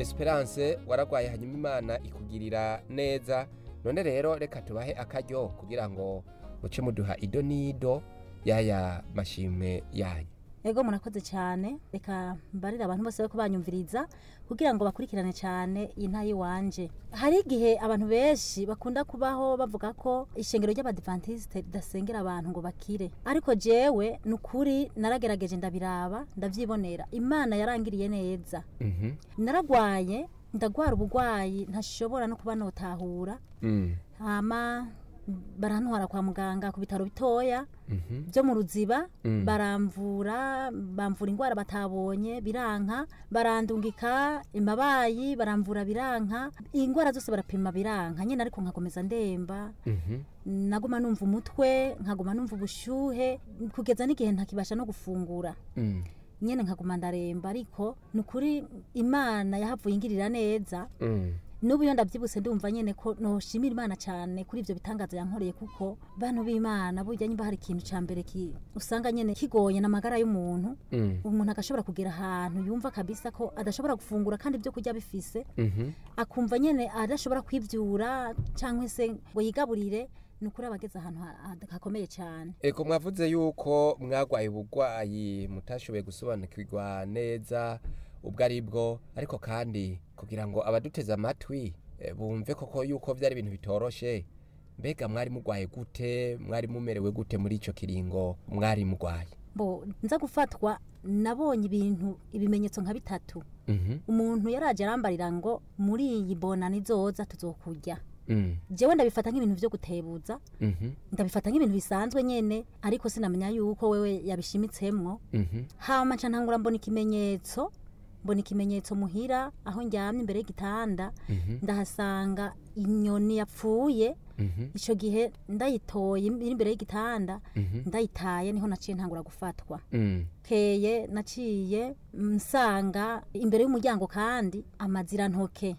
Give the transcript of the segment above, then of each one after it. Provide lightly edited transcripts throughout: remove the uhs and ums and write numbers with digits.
Esperance waragwaye hanyuma Imana ikugirira neza. None rero reka tubahe akaryo kugira ngo muce muduha ido nido yaya mashimwe yanyu. Ego murakoze cyane, reka mbarira abantu bose ko banyumviriza kugira ngo bakurikirane cyane intayi wanje. Hari igihe abantu benshi bakunda kubaho bavuga ko ishengero ry'Abadventiste ridasengera abantu ngo bakire, ariko jewe nukuri naragerageje ndabiraba ndavyibonera, Imana yarangiriye neza. Naragwaye ndagwara ubugwayi ntashobora no kuba notahura. Hama barantwara kwa muganga ku bitaro bitoya byo mu Ruziba, bamvura ingwara batabonye biranka, barandungika imabayi baramvura biranka, ingwara zose barapima biranka nyine, ariko nkakomeza ndemba. Naguma numva umutwe, nkaguma numva ubushuhe, kugeza n'igihe ntakibasha no gufungura. Nyene nkaguma ndaremba, ariko nukuri Imana yahavuye ingirira neza. Nubu yo ndavyibuse ndumva nyene ko noshimira Imana cyane kuri ivyo bitangaza yankoreye, kuko bantu b'Imana burya nyimba hari ikintu ca mbere usanga nyene kigoye n'amagara y'umuntu. Umuntu agashobora kugera ahantu yumva kabisa ko adashobora gufungura kandi ibyo kurya bifise, akumva nyene adashobora kwivyura cyangwa se ngo yigaburire. Nukuri abageze ahantu hakomeye cyane. Eko mwavuze yuko mwagwaye ubugwayi mutashoboye gusobanukirwa neza ubwo aribwo, ariko kandi kugira ngo abaduteze amatwi bumve koko yuko byari ibintu bitoroshe, mbega mwari mugwaye gute, mwari mumerewe gute muri ico kiringo mwari mugwaye? Nza gufatwa nabonye ibimenyetso nka bitatu. Umuntu yaraje arambarira ngo muri iyi bonani zoza tuzokurya. Jewe ndabifata nk'ibintu byo gutebuza, ndabifata nk'ibintu bisanzwe nyene, ariko sinamenya yuko wewe yabishimitsemwo. Hama nca ntangura mbona ikimenyetso muhira aho njyamye imbere y'igitanda, ndahasanga inyoni yapfuye. Ico gihe ndayitoye imbere y'igitanda, ndayitaye niho naciye ntangura gufatwa. Keye naciye nsanga imbere y'umuryango kandi amazirantoke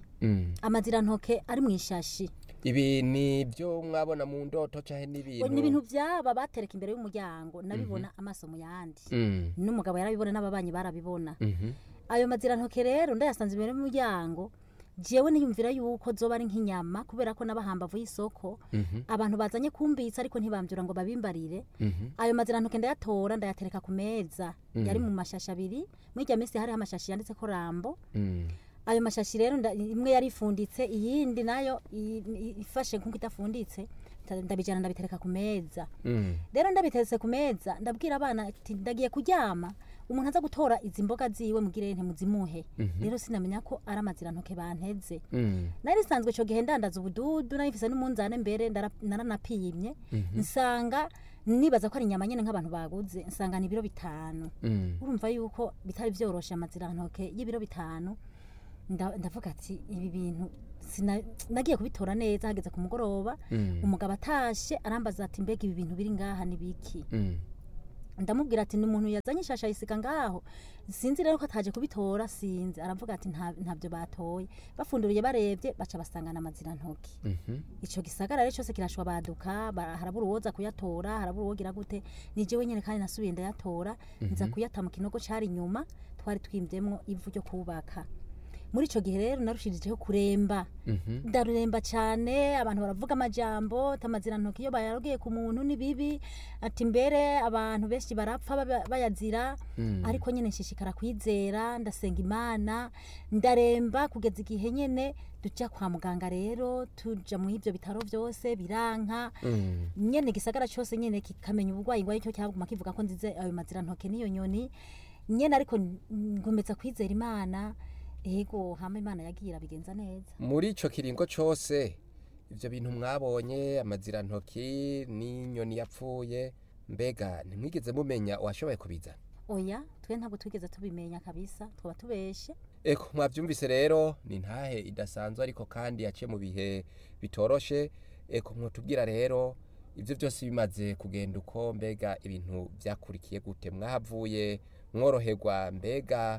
ari mu ishashi. Ibi ni byo mwabona mu ndoto canke n'ibintu byaba batereka imbere y'umuryango, nabibona amaso mu yandi. N'umugabo yarabibona n'ababanyi barabibona. Ayo mazirantoke rero ndayasanze imbere y'umuryango, jewe niyumvira yuko zoba ari nk'inyama, kubera ko n'abahambavu y'isoko abantu bazanye kumbitsa, ariko ntibamvyura ngo babimbarire. Ayo mazirantoke ndayatora ndayatereka ku meza, yari mu mashashi abiri. Muri iryo minsi hari amashashi yanditse ko Rambo. Ayo mashashi rero imwe yari ifunditse, iyindi nayo ifashe nkuko itafunditse, ndabijana ndabitereka ku meza. Rero ndabiteretse ku meza, ndabwira abana ati ndagiye kuryama, umuntu aza gutora izi mboga ziwe mugire ntimuzimuhe. Rero sinamenya ko ari amazirantoke banteze. Nari sanzwe ico gihe ndandaza ubududu, narifise n'umunzane mbere naranapimye, nsanga nibaza ko ari inyama nyene nk'abantu baguze, nsanga ni ibiro 5. Urumva yuko bitari vyoroshe amazirantoke y'ibiro 5. Ndavuga ati ibi bintu nagiye kubitora neza. Hageze ku mugoroba, umugabo atashe arambaza ati mbega ibi bintu biri ngaha ni biki? Ndamubwira ati ni umuntu yazanye ishasha yisika ngaho, sinzi rero ko ataje kubitora, sinzi. Aravuga ati ntabyo batoye. Bafunduriye barebye baca basangana amazirantoke. Ico gisagara rero cyose kirashwa baduka, harabura uwoza kuyatora, harabura uwogira gute. Ni jewe nyene kandi nasubiye ndayatora, nza kuyata mu kinogo cari inyuma twari twimvyemwo ivu ryo kubaka. Muri ico gihe rero narushirijeho kuremba. Ndaruremba cyane, abantu baravuga amajambo tamazirantoke iyo bayarogiye ku muntu ni bibi, ati mbere abantu benshi barapfa bayazira. Ariko nyene nshishikara kwizera, ndasenga Imana, ndaremba kugeza igihe nyene duca kwa muganga. Rero tuja mu ivyo bitaro byose biranka. Nyene gisagara cyose nyene kikamenya ubugwayi ngwaye cyo cyaguma kivuga ko nzize ayo mazirantoke niyo nyoni nyene, ariko ngomeza kwizera Imana. Ego hama Imana yagira bigenza neza. Muri ico kiringo cyose ivyo bintu mwabonye, amazirantoki n'inyoni yapfuye, mbega ntimwigeze mumenya washoboye kubizana? Oya, twe ntabwo twigeze tubimenya kabisa, twaba tubeshe. Eko mwavyumvise rero, ni ntahe idasanzwe ariko kandi yaciye mu bihe bitoroshe. Eko mwotubwira rero ivyo byose bimaze kugenda uko, mbega ibintu byakurikiye gute? Mwahavuye mworoherwa? Mbega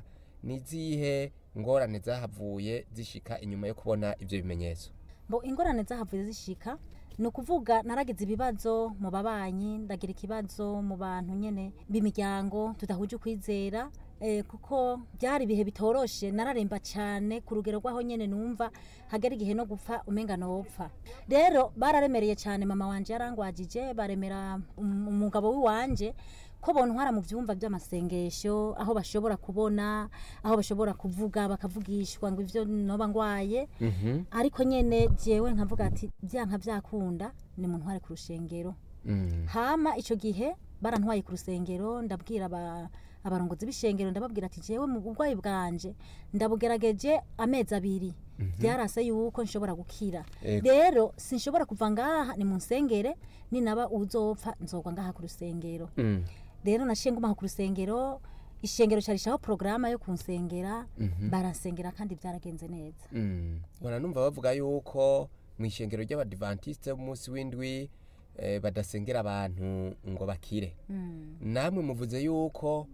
nizihe ngorane zahavuye zishika inyuma yo kubona ivyo bimenyetso? Ingorane zahavuye zishika ni ukuvuga naragize ibibazo mu babanyi, ndagira ikibazo mu bantu nyene b'imiryango tudahuje ukwizera. kuko byari ibihe bitoroshe nararemba cyane ku rugero rw'aho nyine numva hagera igihe no gupfa umenga nopfa rero bararemereye cyane mama wanje yarangwagije baremera umugabo w'iwanje ko bontwara mu byumba by'amasengesho aho bashobora kubona aho bashobora kuvuga bakavugishwa ngo ivyo noba ngwaye ariko nyene jewe nkavuga ati byanka byakunda ni mu ntware ku rushengero hama ico gihe barantwaye ku rusengero ndabwira abarongozi b'ishengero ndababwira ati jewe mu bugwayi bwanje ndabugerageje amezi 2 byarase yuko nshobora gukira rero sinshobora kuva ngaha ni mu nsengere ni naba uzopfa nzogwa ngaha ku rusengero rero nashenga umaha ku rusengero ishengero carishaho programa yo kunsengera baransengera kandi byaragenze neza bona numva bavuga yuko mu ishengero ry'abadventiste umunsi w'indwi badasengera abantu ngo bakire namwe muvuze yuko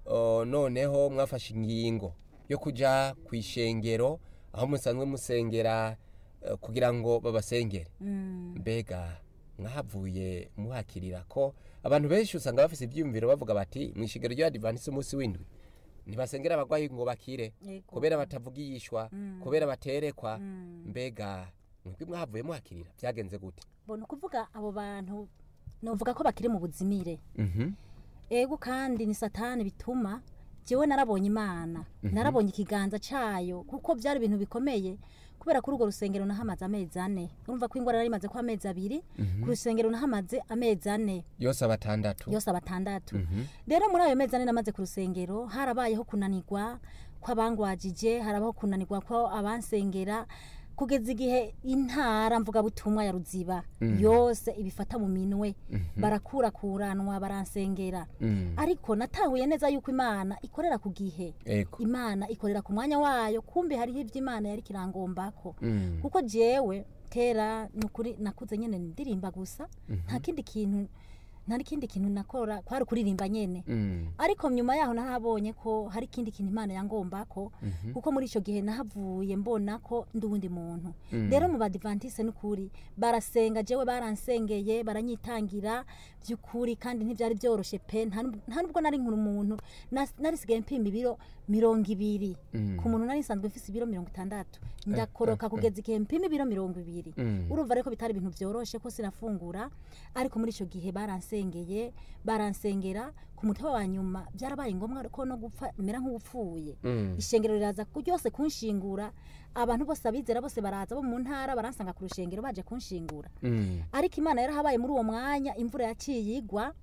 noneho mwafashe ingingo yo kuja ku ishengero aho musanzwe musengera kugira ngo babasengere mbega mwahavuye muhakirira ko abantu benshi usanga bafise ibyumviro bavuga bati mu ishengero ry'abadventiste umunsi w'indwi ntibasengera abagwayi ngo bakire kubera batavugishwa kubera baterekwa mbega mwebwe mwahavuye muhakirira byagenze gute bona kuvuga abo bantu novuga ko bakiri mu buzimire ego kandi ni satani bituma jewe narabonye imana narabonye ikiganza cayo kuko byari ibintu bikomeye kubera kuri urwo rusengero nahamaze amezi 4 urumva ko ingwara yarimaze ko amezi 2 ku rusengero nahamaze amezi 4 yose abatandatu rero muri ayo mezi 4 namaze ku rusengero harabayeho kunanirwa kw'abangwajije harabaho kunanirwa ko abansengera kugeza igihe intara mvuga butumwa ya Ruziba yose ibifata mu minwe barakurakuranwa baransengera ariko natahuye neza yuko Imana ikorera ku gihe Imana ikorera ku mwanya wayo kumbe hariho ivy'Imana yari kirangombako kuko jewe kera nukuri nakuze nyene ndirimba gusa nta kindi kintu nakora kwari kuririmba nyene ariko nyuma yaho narabonye ko hari kindi kintu Imana yangombako kuko muri ico gihe nahavuye mbona ko nduwundi muntu rero mu badventiste n'ukuri barasenga jewe baransengeye baranyitangira by'ukuri kandi ntibyari byoroshe pe nta nubwo nari nkuru umuntu narisigaye mpimba ibiro 200 ku muntu nari nsanzwe mfise ibiro 60 ndakoroka kugeza igihe mpimba ibiro 200 urumva reko bitari ibintu byoroshe ko sinafungura ariko muri ico gihe baransengera ku mutwe wa nyuma byarabaye ngombwa ko no gupfa mera nk'upfuye ishengero riraza kuryose kunshingura abantu bose abizera bose baraza bo mu ntara baransanga ku rushengero baje kunshingura ariko Imana yarahabaye muri uwo mwanya imvura yaciyigwa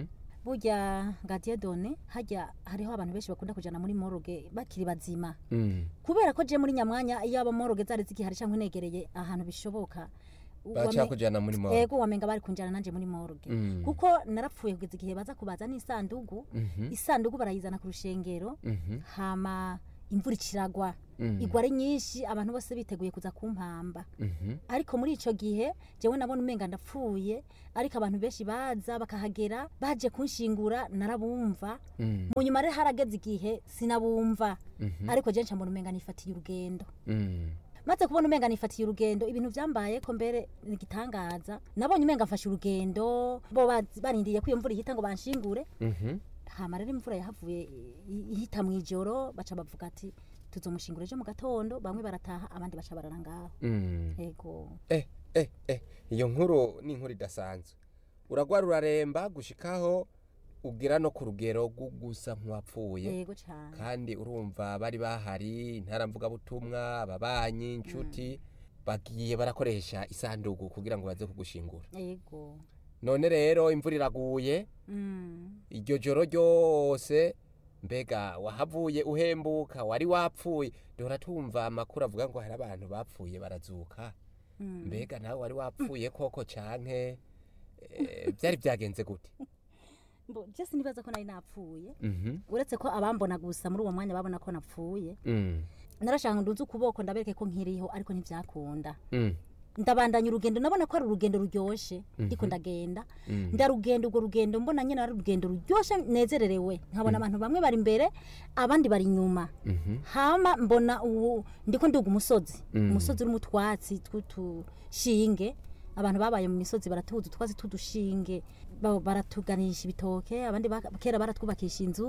burya Gadiedone hajya hariho abantu benshi bakunda kujana muri morgue bakiri bazima kubera ko je muri nyamwanya iyo aba morgue zari zigihari cyangwa negereye ahantu bishoboka bacha kujana muri morgue ego wamenga bari kunjana nanje muri morgue kuko narapfuye kugeza igihe baza kubaza n'isandugu isandugu barayizana ku rushengero hama imvura ikiragwa igwa ari nyinshi abantu bose biteguye kuza kumpamba ariko muri ico gihe jewe nabona umenga ndapfuye ariko abantu benshi baza bakahagera baje kunshingura narabumva mu nyuma rero harageze igihe sinabumva ariko je nca mbona umenga nifatiye urugendo maze kubona umenga nifatiye urugendo ibintu byambaye ko mbere igitangaza nabonye umenga mfashe urugendo bo barindiye ko iyo mvura ihita ngo banshingure hama rero imvura yahavuye ihita mu ijoro baca bavuga ati tuzomushingura ejo mu gatondo bamwe barataha abandi baca barara ngaho ego iyo nkuru ni inkuru idasanzwe uragwara uraremba gushikaho ugira no ku rugero gusa nk'uwapfuye yego cyane kandi urumva bari bahari intaramvuga butumwa ababanyi inshuti bagiye barakoresha isandugu kugira ngo baze kugushingura yego none rero imvura iraguye iryo joro ryose mbega wahavuye uhembuka wari wapfuye dora tumva amakuru avuga ngo hari abantu bapfuye barazuka mbega nawe wari wapfuye koko canke byari byagenze gute Jesse nibaza ko nari napfuye uretse ko abambona gusa muri uwo mwanya babona ko napfuye narashaka ndunze ukuboko ndabereke ko nkiriho ariko ntivyakunda ndabandanya urugendo nabona ko ari urugendo ruryoshe ndiko ndagenda ndarugendo urwo rugendo mbona nyene ari urugendo ruryoshe nezererewe nkabona abantu bamwe bari imbere abandi bari inyuma hama mbona ndiko nduga umusozi uri mu twatsi tw'utushinge abantu babaye mu misozi baratuza utwazi tudushinge baratuganisha ibitoke abandi kera baratwubakisha inzu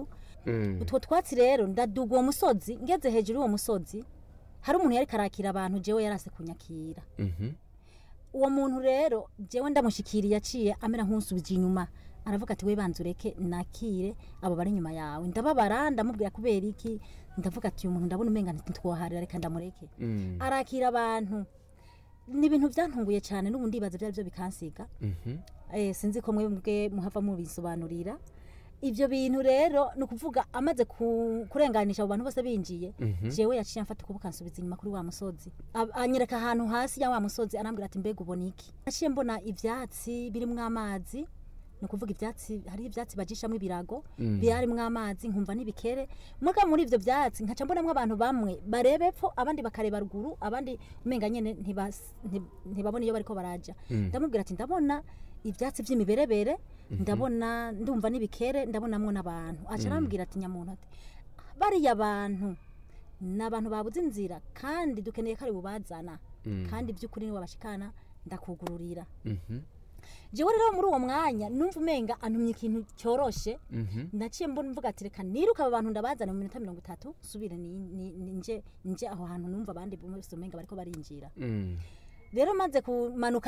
utwo twatsi rero ndaduga uwo musozi ngeze hejuru y'uwo musozi hari umuntu yari karakira abantu jewe yarase kunyakira uwo muntu rero jewe ndamushikiriye aciye amera nk'unsubije inyuma aravuga ati we banza ureke nakire abo bari inyuma yawe ndababara ndamubwira kubera iki ndavuga ati uyu muntu ndabona umenga ntitwoharira reka ndamureke arakira abantu ni ibintu byantunguye cyane n'ubu ndibaza byari byo bikansiga sinzi ko mwebwe muhava mubisobanurira ivyo bintu rero ni ukuvuga amaze kurenganisha abo bantu bose binjiye jewe yaciye amfata ukuboko ansubiza inyuma kuri wa musozi anyereka ahantu hasi ya wa musozi arambwira ati mbega ubona iki naciye mbona ivyatsi birimwo amazi ni ukuvuga ivyatsi hari ivyatsi bajishamwe ibirago birimwo amazi nkumva n'ibikere muga muri ivyo vyatsi nkaca mbonamwo abantu bamwe bareba epfo abandi bakareba ruguru abandi umenga nyene ntibabona iyo bariko baraja ndamubwira ati ndabona ivyatsi vy'imiberebere ndabona ndumva n'ibikere ndabonamwo n'abantu aca arambwira ati nyamuntu ati bariya abantu n'abantu babuze inzira kandi dukeneye ko ari bubazana kandi by'ukuri niwe bashikana ndakugururira jewe rero muri uwo mwanya numva umenga antumye ikintu cyoroshe naciye mbona mvuga ati reka niruka aba bantu ndabazana mu minota 30 subire nje aho hantu numva abandi bose umenga bariko barinjira rero maze kumanuka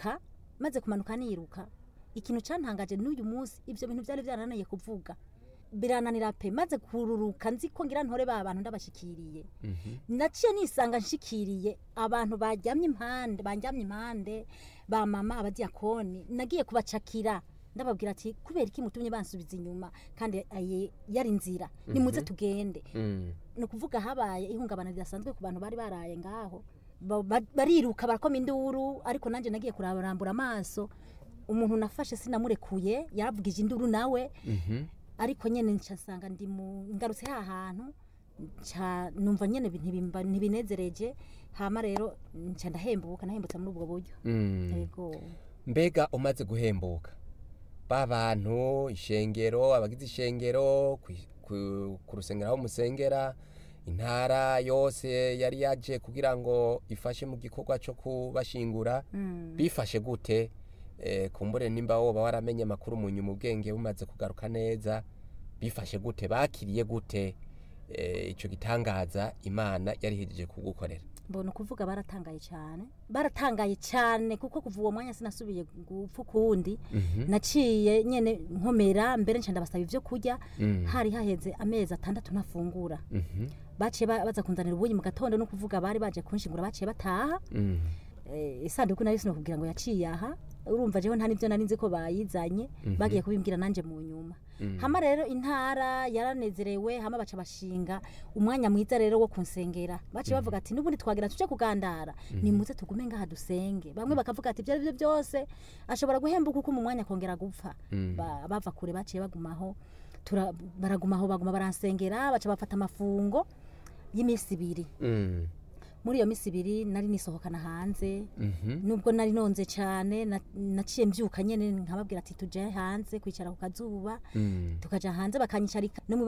niruka ikintu cantangaje n'uyu munsi ivyo bintu byari byarananiye kuvuga birananira pe maze kururuka nzi ko ngira ntore ba bantu ndabashikiriye naciye nisanga nshikiriye abantu banjamye impande ba mama abadiakoni nagiye kubacakira ndababwira ati kubera iki mutumye bansubiza inyuma kandi yari inzira nimuze tugende no kuvuga habaye ihungabana ridasanzwe ku bantu bari baraye ngaho bariruka barakoma induru ariko nanje nagiye kurarambura amaso umuntu nafashe sinamurekuye yaravugije induru nawe ariko nyene ncasanga ndi mu ngarutse hahantu numva nyene ntibinezereje hama rero nca ndahembuka nahembutse muri ubwo buryo yego mbega umaze guhembuka ba bantu ishengero abagize ishengero ku rusengero aho musengera intara yose yari yaje kugira ngo ifashe mu gikorwa cyo kubashingura bifashe gute kumbure nimba woba waramenye makuru mu nyuma ubwenge bumaze kugaruka neza bifashe gute bakiriye gute ico gitangaza Imana yari hejeje kugukorera mbona kuvuga baratangaye cyane kuko kuva uwo mwanya sinasubiye gupfa kundi naciye nyene nkomera mbere nca ndabasaba ivyo kurya hari haheze amezi 6 nafungura baciye baza kunzanira ubuyi mu gatondo no kuvuga bari baje kunshingura baciye bataha isanduku nayo sino kugira ngo yaciye aha urumva jewe nta nivyo narinze ko bayizanye bagiye kubimbwira nanje mu nyuma hama rero intara yaranezerewe hama baca bashinga umwanya mwiza rero wo kunsengera baciye bavuga ati nubundi twagira tuje kugandara nimuze tugume ngaha dusenge bamwe bakavuga ati ibyo byose ashobora guhembuka uko mu mwanya kongera gupfa bava kure baciye bagumaho baragumaho baguma baransengera baca bafata amafungo y'imisi 2 muri iyo misi 2 nari nisohokana hanze nubwo nari nonze cyane naciye mbyuka nyene nkababwira ati tuje hanze kwicara ku kazuba tukaja hanze bakanyicarika no